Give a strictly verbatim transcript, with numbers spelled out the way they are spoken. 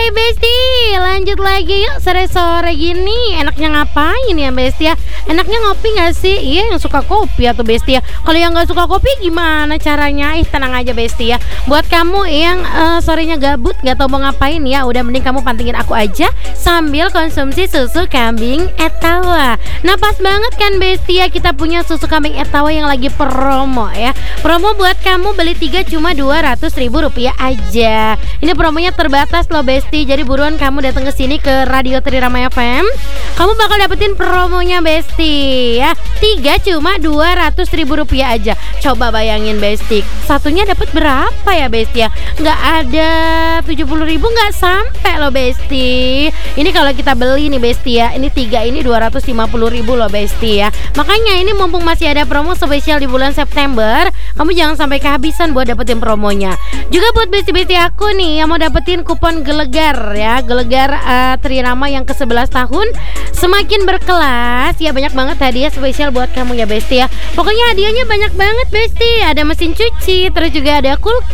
Besti, lanjut lagi yuk sore-sore gini. Enaknya ngapain ya Besti ya? Enaknya ngopi gak sih? Iya yang suka kopi atau Besti ya. Kalau yang gak suka kopi gimana caranya? Ih tenang aja Besti ya. Buat kamu yang uh, sorenya gabut gak tau mau ngapain ya, udah mending kamu pantengin aku aja sambil konsumsi susu kambing Etawa. Nah pas banget kan Besti ya, kita punya susu kambing Etawa yang lagi promo ya. Promo buat kamu beli tiga cuma dua ratus ribu rupiah aja. Ini promonya terbatas loh Besti. Jadi buruan kamu datang ke sini ke Radio Trirama F M. Kamu bakal dapetin promonya Besti ya. Tiga cuma dua ratus ribu rupiah aja. Coba bayangin Besti, satunya dapat berapa ya Besti ya? Nggak ada tujuh puluh ribu, nggak sampai loh Besti. Ini kalau kita beli nih Besti ya, ini tiga ini dua ratus lima puluh ribu loh Besti ya. Makanya ini mumpung masih ada promo spesial di bulan September, kamu jangan sampai kehabisan buat dapetin promonya. Juga buat Besti-Besti aku nih yang mau dapetin kupon Gelegar ya, Gelegar uh, Trirama yang ke sebelas tahun semakin berkelas ya, banyak banget hadiah spesial buat kamu ya Besti ya. Pokoknya hadiahnya banyak banget Besti. Ada mesin cuci, terus juga ada kulkas,